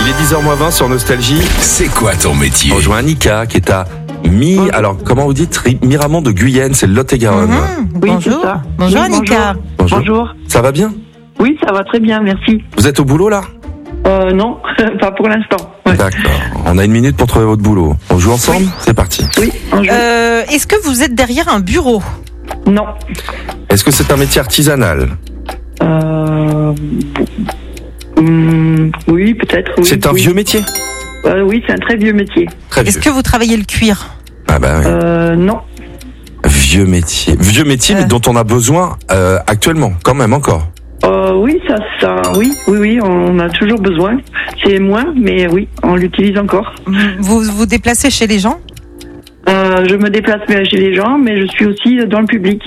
Il est 10h20 sur Nostalgie. C'est quoi ton métier? On rejoint Annika qui est à alors comment vous dites, Miramont de Guyenne, c'est le Lot-et-Garonne. Oui, Bonjour. c'est ça. Bonjour Oui, Annika. Bonjour. Ça va bien? Oui, ça va très bien, merci. Vous êtes au boulot là? Non, pas pour l'instant. Ouais. D'accord. On a une minute pour trouver votre boulot. On joue ensemble? C'est parti. Oui, un jour. Est-ce que vous êtes derrière un bureau? Non. Est-ce que c'est un métier artisanal? Oui, peut-être. Oui, C'est un vieux métier? Oui, c'est un très vieux métier. Très vieux. Est-ce que vous travaillez le cuir? Ah bah oui. Non. Vieux métier. Vieux métier, mais dont on a besoin actuellement, quand même encore. Oui, oui, on a toujours besoin. C'est moins, mais oui, on l'utilise encore. Vous vous déplacez chez les gens? Je me déplace chez les gens, mais je suis aussi dans le public.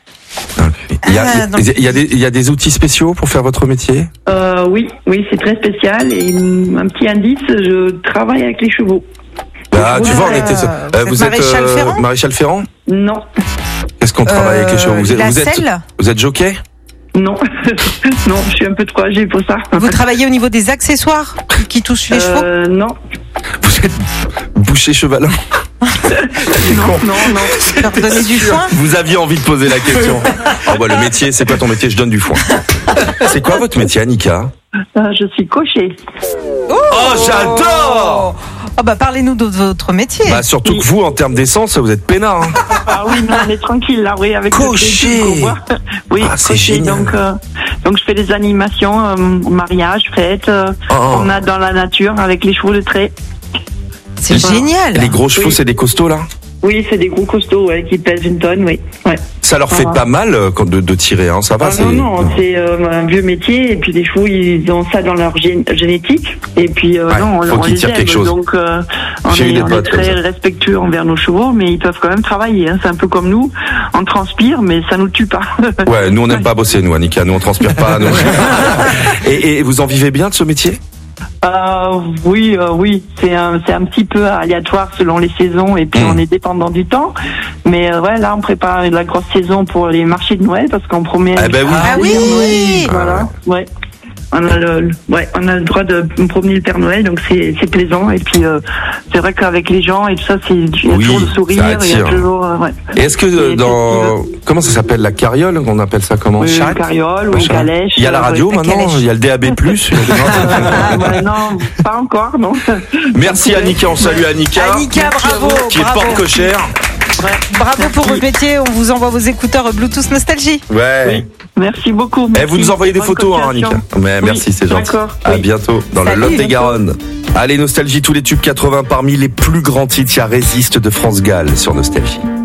Il y a des outils spéciaux pour faire votre métier? Oui, c'est très spécial. Et un petit indice, je travaille avec les chevaux. Ah, tu vois, on était. Vous êtes Maréchal Ferrand? Maréchal Ferrand? Non. Qu'est-ce qu'on travaille avec les chevaux? Vous êtes jockey? Non, non, je suis un peu trop âgée pour ça. Vous travaillez au niveau des accessoires qui touchent les chevaux? Non. Vous êtes boucher chevalin? Non. Leur donner du foin? Vous aviez envie de poser la question. Oh bah le métier, c'est quoi ton métier? Je donne du foin. C'est quoi votre métier, Annika? Je suis cocher. Oh, j'adore! Oh bah parlez-nous de votre métier. Bah surtout que vous, en termes d'essence, vous êtes peinard. Hein. Ah oui, non, on est tranquille là, oui, avec cocher. Oui, c'est cocher. génial. Donc je fais des animations, mariage, fête, on a dans la nature avec les chevaux de trait. C'est génial. Les gros chevaux, c'est des costauds là? Oui, c'est des gros costauds qui pèsent une tonne, oui. Ouais. Ça leur fait pas mal de tirer, hein, ça va? Non, c'est un vieux métier, et puis les chevaux, ils ont ça dans leur génétique, et puis on qu'ils les tirent aime, quelque chose. Donc on est très respectueux envers nos chevaux, mais ils peuvent quand même travailler, hein. C'est un peu comme nous, on transpire, mais ça nous tue pas. Ouais, nous on n'aime pas bosser, nous, Annika, nous on transpire pas. Nous. Et vous en vivez bien de ce métier? Oui, c'est un petit peu aléatoire selon les saisons, et puis on est dépendant du temps. Mais là on prépare la grosse saison pour les marchés de Noël parce qu'on promet. oui. Voilà, ouais. On a le droit de promener le Père Noël, donc c'est plaisant. Et puis c'est vrai qu'avec les gens et tout ça, il y a toujours le sourire, il y a toujours. Et est-ce que comment ça s'appelle, la carriole, on appelle ça comment? Oui, une carriole ou une calèche. Il y a la radio maintenant, il y a le DAB+. Non, pas encore, non. Merci Annika, on salue Annika. Annika, bravo. Qui est porte-cochère. Ouais. Bravo pour votre métier, on vous envoie vos écouteurs Bluetooth Nostalgie. Ouais. Oui. Merci beaucoup. Merci. Vous nous envoyez des photos, hein, Annika. Mais merci, c'est gentil. À bientôt dans le Lot-et-Garonne. Allez, Nostalgie, tous les tubes 80 parmi les plus grands titres. Il y a Résiste de France Gall sur Nostalgie.